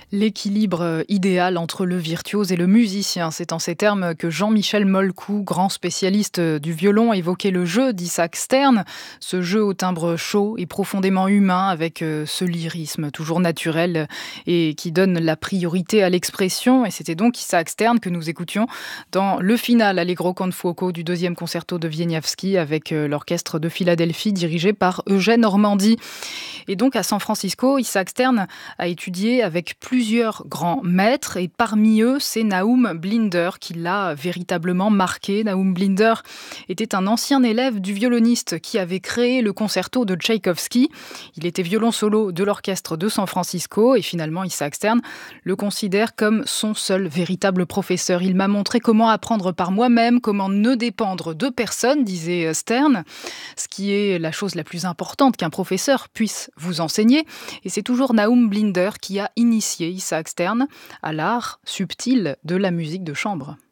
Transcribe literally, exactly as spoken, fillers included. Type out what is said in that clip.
L'équilibre euh, idéal entre le virtuose et le musicien, c'est en ces termes que Jean-Michel Molcou, grand spécialiste euh, du violon, évoquait le jeu d'Isaac Stern, ce jeu au timbre chaud et profondément humain avec euh, ce lyrisme toujours naturel euh, et qui donne la priorité à l'expression. Et c'était donc Isaac Stern que nous écoutions dans le final Allegro con fuoco du deuxième concerto de Wieniawski avec euh, l'orchestre de Philadelphie dirigé par Eugène Ormandy. Et donc à San Francisco, Isaac Stern a étudié avec plusieurs grands maîtres et parmi eux, c'est Naum Blinder qui l'a véritablement marqué. Naum Blinder était un ancien élève du violoniste qui avait créé le concerto de Tchaïkovski. Il était violon solo de l'orchestre de San Francisco et finalement Isaac Stern le considère comme son seul véritable professeur. Il m'a montré comment apprendre par moi-même, comment ne dépendre de personne, disait Stern, ce qui est la chose la plus importante qu'un professeur puisse vous enseigner. Et c'est toujours Naum Blinder qui a initié Isaac Stern à l'art subtil de la musique de chambre.